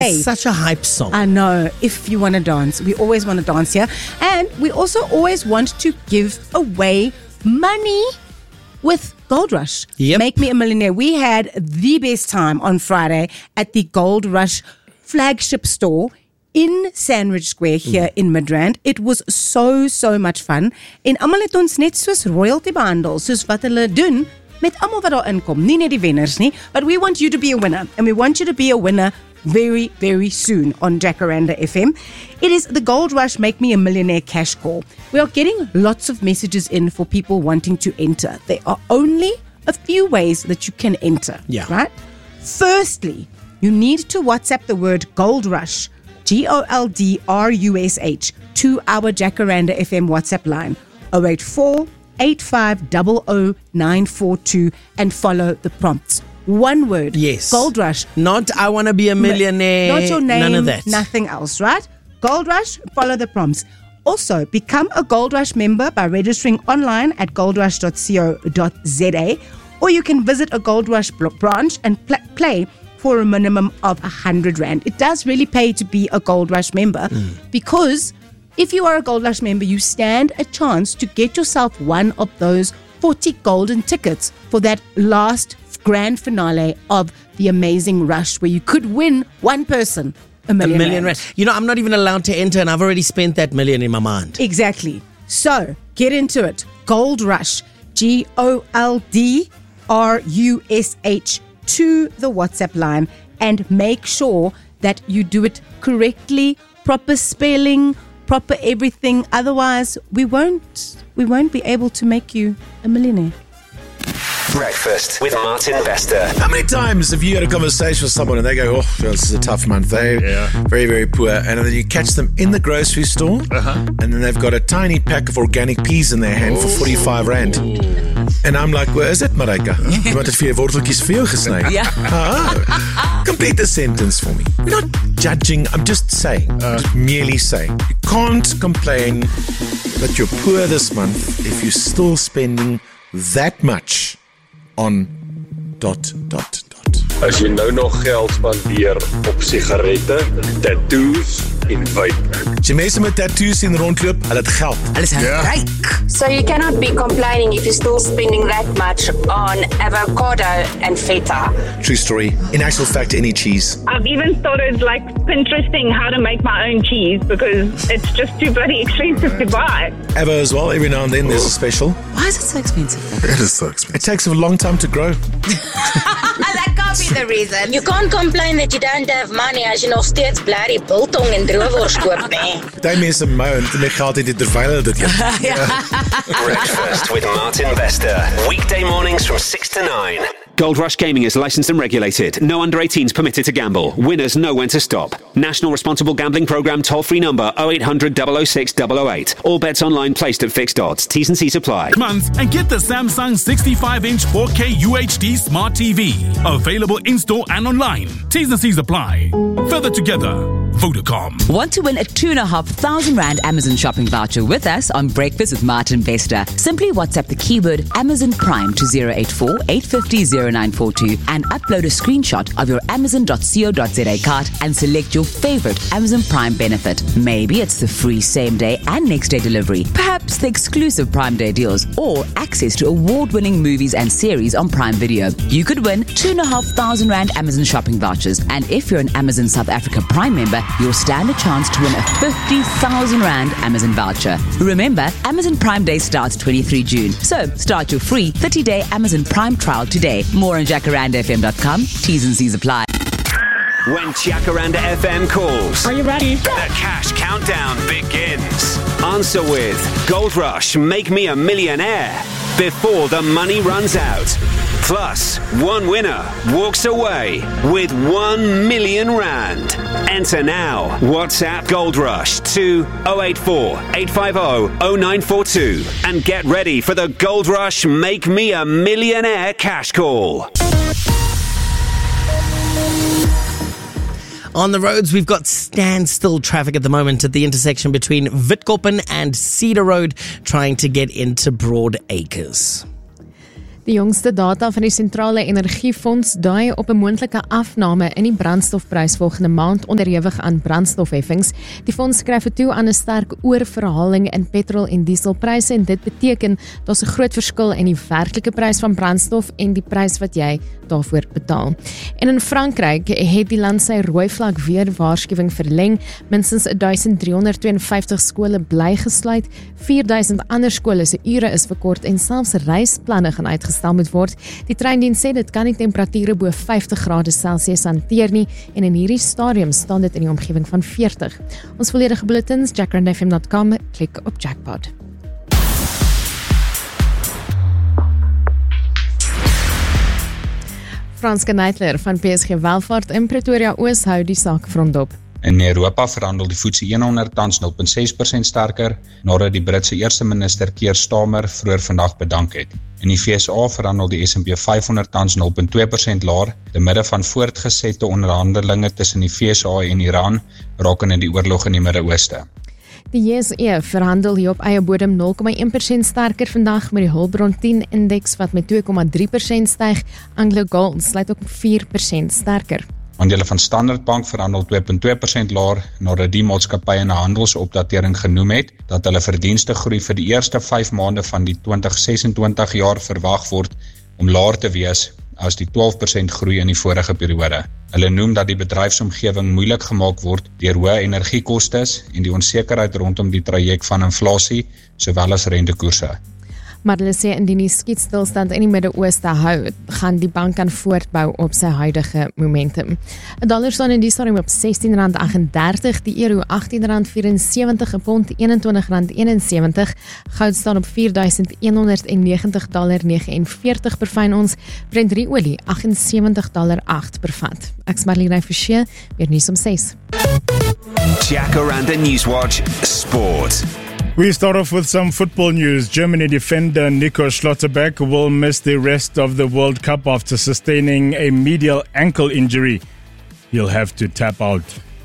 Such a hype song. I know. If you want to dance, we always want to dance here. And we also always want to give away money with Gold Rush. Yep. Make Me a Millionaire. We had the best time on Friday at the Gold Rush flagship store in Sandwich Square here in Midrand. It was so much fun. En almal het ons net soos royalty behandel, soos wat hulle doen met almal wat daar inkom. Nie net die wenners nie, but we want you to be a winner. And we want you to be a winner very soon on Jacaranda FM. It is the Gold Rush Make Me a Millionaire cash call. We are getting lots of messages in for people wanting to enter. There are only a few ways that you can enter. Yeah. Right? Firstly, you need to WhatsApp the word Gold Rush, GOLDRUSH, to our Jacaranda FM WhatsApp line, 084-8500-942, and follow the prompts. One word. Yes. Gold Rush. Not I want to be a millionaire. Not your name. None of that. Nothing else, right? Gold Rush, follow the prompts. Also, become a Gold Rush member by registering online at goldrush.co.za, or you can visit a Gold Rush branch and play for a minimum of R100. It does really pay to be a Gold Rush member because if you are a Gold Rush member, you stand a chance to get yourself one of those 40 golden tickets for that last grand finale of the Amazing Rush, where you could win one person a million rand. You know, I'm not even allowed to enter, and I've already spent that million in my mind. Exactly. So, get into it. Gold Rush, GOLDRUSH, to the WhatsApp line, and make sure that you do it correctly, proper spelling, proper everything. Otherwise, we won't be able to make you a millionaire. Breakfast with Martin Bester. How many times have you had a conversation with someone and they go, oh, this is a tough month, they're very poor, and then you catch them in the grocery store and then they've got a tiny pack of organic peas in their hand for 45 rand. And I'm like, where is it, Marika? You want het vir jou worteltjies vir jou gesny? Complete the sentence for me. We're not judging, I'm just saying, just merely saying. You can't complain that you're poor this month if you're still spending that much on ... As jy nou nog geld spandeer op sigarette, tattoos en vape. As jy mense met tattoos sien rondloop, hulle het geld. Hulle is ryk. So you cannot be complaining if you're still spending that much on avocado and feta. True story. In actual fact, any cheese. I've even started like Pinteresting how to make my own cheese because it's just too bloody expensive to buy. Avo as well, every now and then there's a special. Why is it so expensive? It is so expensive. It takes a long time to grow. That can't be the reason. You can't complain that you don't have money as jy nog steeds blerrie biltong en droewors koop, nee. Daai mense moan met geld het terwyl hulle dit eet. Breakfast with Martin Bester. Weekday mornings from 6 to 9. Gold Rush Gaming is licensed and regulated. No under 18s permitted to gamble. Winners know when to stop. National Responsible Gambling Programme toll-free number 0800 006 008. All bets online placed at fixed odds. T's and C's apply. Month and get the Samsung 65-inch 4K UHD Smart TV. Available in-store and online. T's and C's apply. Further together, Vodacom. Want to win a R2,500 Amazon shopping voucher with us on Breakfast with Martin Bester? Simply WhatsApp the keyword Amazon Prime to 084-850-0942 and upload a screenshot of your Amazon.co.za card and select your favorite Amazon Prime benefit. Maybe it's the free same-day and next-day delivery, perhaps the exclusive Prime Day deals, or access to award-winning movies and series on Prime Video. You could win R2,500 Amazon shopping vouchers, and if you're an Amazon South Africa Prime member, you'll stand a chance to win a R50,000 Amazon voucher. Remember, Amazon Prime Day starts 23 June, so start your free 30-day Amazon Prime trial today. More on jacarandafm.com. T's and C's apply. When Jacaranda FM calls, Are you ready? the cash countdown begins. Answer with Gold Rush Make Me a Millionaire before the money runs out. Plus, one winner walks away with 1 million rand. Enter now. WhatsApp Gold Rush to 084-850-0942 and get ready for the Gold Rush Make Me a Millionaire cash call. On the roads, we've got standstill traffic at the moment at the intersection between Witkoppen and Cedar Road, trying to get into Broad Acres. Die jongste data van die Sentrale Energiefonds dui op 'n moontlike afname in die brandstofprys volgende maand onderhewig aan brandstofheffings. Die fonds skryf toe aan 'n sterk oorverhaling in petrol- en dieselpryse en dit beteken daar's 'n groot verskil in die werklike prys van brandstof en die prys wat jy daarvoor betaal. En in Frankryk het die land sy rooi vlak weer waarskuwing verleng. Minstens 1352 skole bly gesluit, 4000 ander skole se ure is verkort en selfs reisplanne gaan uitgestel moet word. Die treindiens sê dit kan nie temperature bo 50 grade Celsius hanteer nie en in hierdie stadium staan dit in die omgewing van 40. Ons volledige bulletins, jackrandfm.com, klik op Jackpot. Franske Neitler van PSG Welvaart in Pretoria Oos hou die saak front op. In Europa verhandel die FTSE 100 tans 0,6% sterker, nadat die Britse eerste minister Keir Starmer vroeër vandag bedank het. In die VSA verhandel die S&P 500 tans 0,2% laer, te midde van voortgesette onderhandelinge tussen die VSA en Iran rakende die oorlog in die Midde-Ooste. Die JSE verhandel hier op eie bodem 0,1% sterker vandag met die Hulbron 10 indeks wat met 2,3% styg. Anglo Gold sluit ook 4% sterker. Aandele van Standard Bank verhandel 2,2% laer nadat die maatskappy in 'n handelsopdatering genoem het dat hulle verdienste groei vir die eerste 5 maande van die 2026 jaar verwag word om laer te wees as die 12% groei in die vorige periode. Hulle noem dat die bedryfsomgewing moeilik gemaak word deur hoë energiekostes en die onsekerheid rondom die traject van inflasie, sowel as rentekoerse. Maar hulle sê indien die skietstilstand in die Midde-Ooste hou, gaan die bank kan voortbou op sy huidige momentum. 'n dollar staan in die stadium op R16.38, die euro R18.74, 'n pond R21.71, goud staan op $4,190.49 per fyn ons, Brent olie $78.08 per vat. Ek's Marlene Forsie, weer nuus om 6. Jacaranda Newswatch Sport. We start off with some football news. Germany defender Nico Schlotterbeck will miss the rest of the World Cup after sustaining a medial ankle injury. He'll have to tap out.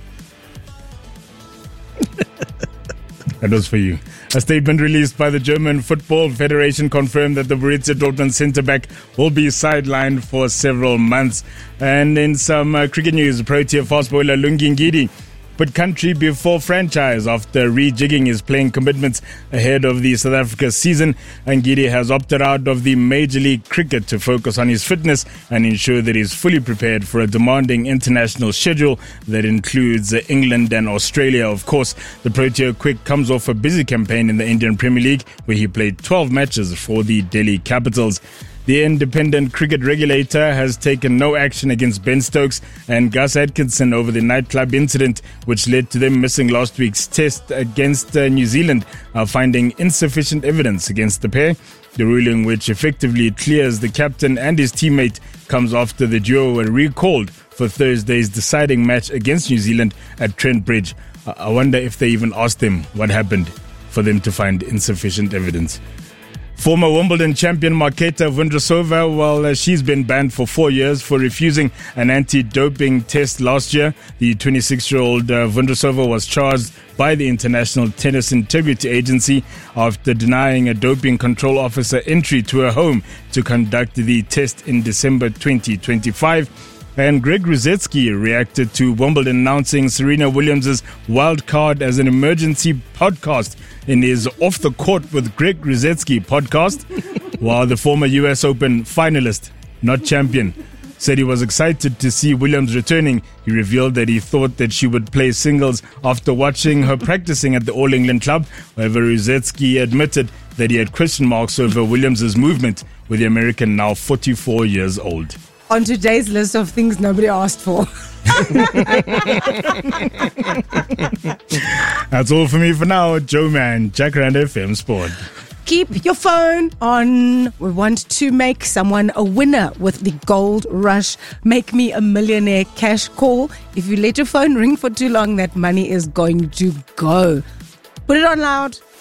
That was for you. A statement released by the German Football Federation confirmed that the Borussia Dortmund centre-back will be sidelined for several months. And in some cricket news, Protea fast bowler Lungi Ngidi put country before franchise after rejigging his playing commitments ahead of the South Africa season. Ngidi has opted out of the Major League Cricket to focus on his fitness and ensure that he's fully prepared for a demanding international schedule that includes England and Australia. Of course, the Protea quick comes off a busy campaign in the Indian Premier League where he played 12 matches for the Delhi Capitals. The independent cricket regulator has taken no action against Ben Stokes and Gus Atkinson over the nightclub incident, which led to them missing last week's test against New Zealand, finding insufficient evidence against the pair. The ruling, which effectively clears the captain and his teammate, comes after the duo were recalled for Thursday's deciding match against New Zealand at Trent Bridge. I wonder if they even asked them what happened for them to find insufficient evidence. Former Wimbledon champion Marketa Vondrousova, she's been banned for 4 years for refusing an anti-doping test last year. The 26-year-old Vondrousova was charged by the International Tennis Integrity Agency after denying a doping control officer entry to her home to conduct the test in December 2025. And Greg Ruzetsky reacted to Wimbledon announcing Serena Williams' wild card as an emergency podcast in his Off the Court with Greg Ruzetsky podcast, while the former US Open finalist, not champion, said he was excited to see Williams returning. He revealed that he thought that she would play singles after watching her practicing at the All England club. However, Ruzetsky admitted that he had question marks over Williams' movement, with the American now 44 years old. On today's list of things nobody asked for. That's all for me for now. Joe Man, Jacaranda FM Sport. Keep your phone on. We want to make someone a winner with the Gold Rush Make Me a Millionaire cash call. If you let your phone ring for too long, that money is going to go. Put it on loud.